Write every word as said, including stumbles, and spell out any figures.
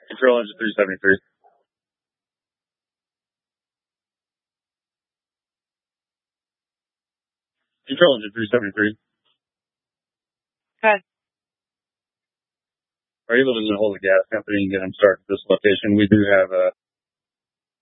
Control engine three seventy-three. Control engine three seventy-three. Okay. Are you able to get a hold of the gas company and get them started at this location? We do have a